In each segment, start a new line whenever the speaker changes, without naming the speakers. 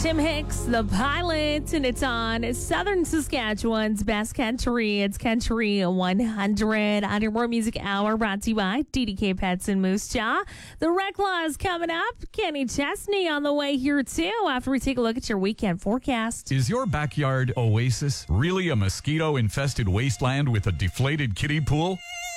Tim Hicks, the pilot, and it's on Southern Saskatchewan's best country. It's Country 100 on your More Music Hour, brought to you by DDK Pets and Moose Jaw. The Rec Law is coming up. Kenny Chesney on the way here, too, after we take a look at your weekend forecast.
Is your backyard oasis really a mosquito-infested wasteland with a deflated kiddie pool?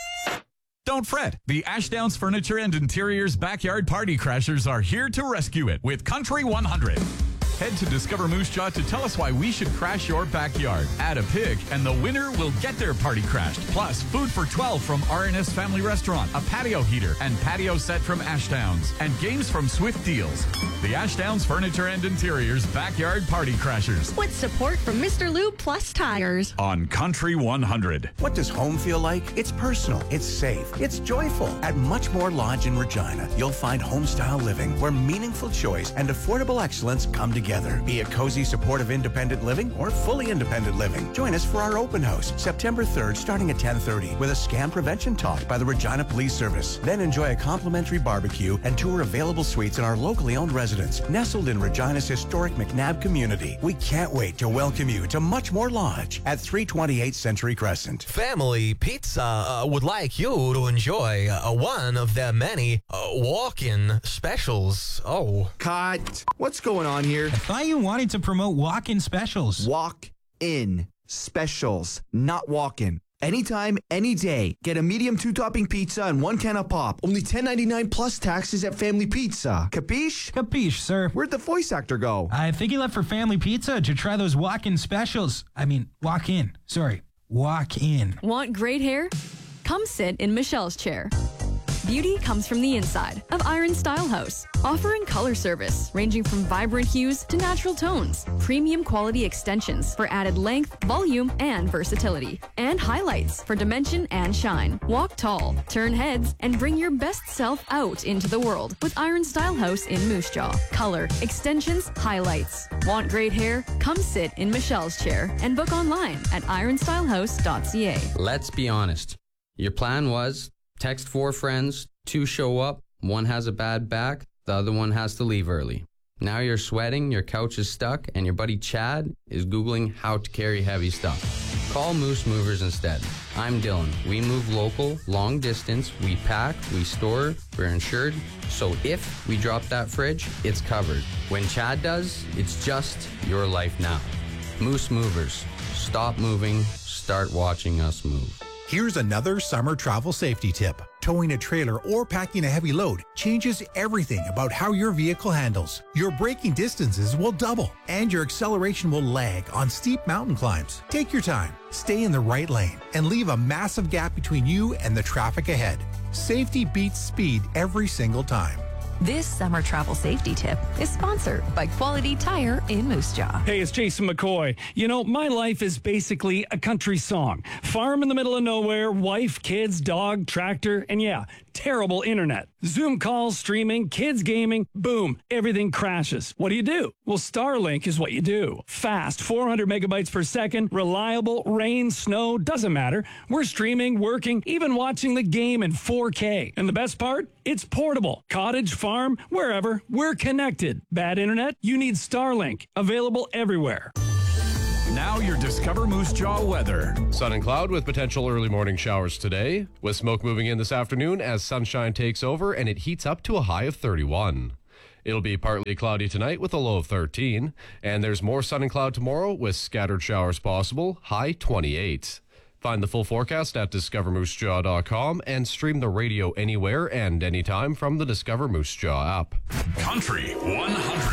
Don't fret. The Ashdowns Furniture and Interiors Backyard Party Crashers are here to rescue it with Country 100. Head to Discover Moose Jaw to tell us why we should crash your backyard. Add a pig, and the winner will get their party crashed. Plus, food for 12 from RNS Family Restaurant, a patio heater and patio set from Ashdowns, and games from Swift Deals. The Ashdowns Furniture and Interiors Backyard Party Crashers.
With support from Mr. Lube Plus Tires.
On Country 100.
What does home feel like? It's personal, it's safe, it's joyful. At Much More Lodge in Regina, you'll find home-style living where meaningful choice and affordable excellence come together. Be it cozy, supportive independent living or fully independent living. Join us for our open house, September 3rd, starting at 10:30, with a scam prevention talk by the Regina Police Service. Then enjoy a complimentary barbecue and tour available suites in our locally owned residence, nestled in Regina's historic McNabb community. We can't wait to welcome you to Much More Lodge at 328 Century Crescent.
Family Pizza would like you to enjoy one of their many walk-in specials. Oh.
Cut. What's going on here?
I thought you wanted to promote walk-in specials.
Walk-in specials, not walk-in. Anytime, any day. Get a medium 2-topping pizza and 1 can of pop. Only $10.99 plus taxes at Family Pizza. Capiche?
Capiche, sir.
Where'd the voice actor go?
I think he left for Family Pizza to try those walk-in specials. I mean, walk in. Sorry, walk in.
Want great hair? Come sit in Michelle's chair. Beauty comes from the inside of Iron Style House, offering color service ranging from vibrant hues to natural tones, premium quality extensions for added length, volume, and versatility, and highlights for dimension and shine. Walk tall, turn heads, and bring your best self out into the world with Iron Style House in Moose Jaw. Color, extensions, highlights. Want great hair? Come sit in Michelle's chair and book online at ironstylehouse.ca.
Let's be honest. Your plan was text 4 friends, 2 show up, 1 has a bad back, the other one has to leave early. Now you're sweating, your couch is stuck, and your buddy Chad is Googling how to carry heavy stuff. Call Moose Movers instead. I'm Dylan. We move local, long distance, we pack, we store, we're insured, so if we drop that fridge, it's covered. When Chad does, it's just your life now. Moose Movers. Stop moving, start watching us move.
Here's another summer travel safety tip. Towing a trailer or packing a heavy load changes everything about how your vehicle handles. Your braking distances will double and your acceleration will lag on steep mountain climbs. Take your time, stay in the right lane, and leave a massive gap between you and the traffic ahead. Safety beats speed every single time.
This summer travel safety tip is sponsored by Quality Tire in Moose Jaw.
Hey, it's Jason McCoy. You know, my life is basically a country song. Farm in the middle of nowhere, wife, kids, dog, tractor, and yeah, terrible internet. Zoom calls, streaming, kids gaming, boom, everything crashes. What do? Well, Starlink is what you do. Fast, 400 megabytes per second, reliable, rain, snow, doesn't matter. We're streaming, working, even watching the game in 4K. And the best part? It's portable. Cottage, farm, wherever, we're connected. Bad internet? You need Starlink. Available everywhere.
Now your Discover Moose Jaw weather.
Sun and cloud with potential early morning showers today, with smoke moving in this afternoon as sunshine takes over and it heats up to a high of 31. It'll be partly cloudy tonight with a low of 13, and there's more sun and cloud tomorrow with scattered showers possible, high 28. Find the full forecast at discovermoosejaw.com and stream the radio anywhere and anytime from the Discover Moose Jaw app.
Country 100.